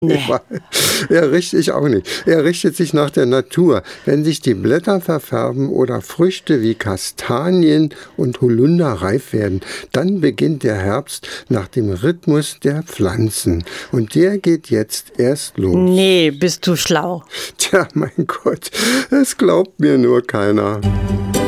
Nee. Er richtet sich auch nicht. Er richtet sich nach der Natur. Wenn sich die Blätter verfärben oder Früchte wie Kastanien und Holunder reif werden, dann beginnt der Herbst nach dem Rhythmus der Pflanzen. Und der geht jetzt erst los. Nee, bist du schlau. Tja, mein Gott, es glaubt mir nur keiner.